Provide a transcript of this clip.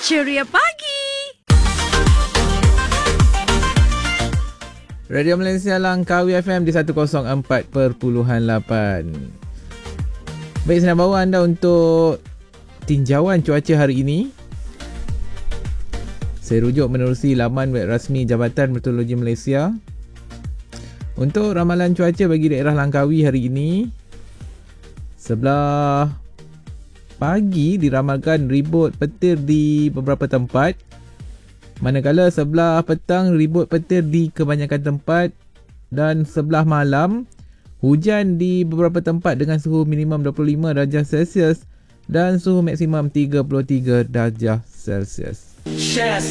Ceria Pagi. Radio Malaysia Langkawi FM di 104.8. Baik, saya nak bawa anda untuk tinjauan cuaca hari ini. Saya rujuk menerusi laman web rasmi Jabatan Meteorologi Malaysia. Untuk ramalan cuaca bagi daerah Langkawi hari ini, sebelah pagi diramalkan ribut petir di beberapa tempat, manakala sebelah petang ribut petir di kebanyakan tempat, dan sebelah malam hujan di beberapa tempat dengan suhu minimum 25 darjah Celsius dan suhu maksimum 33 darjah Celsius.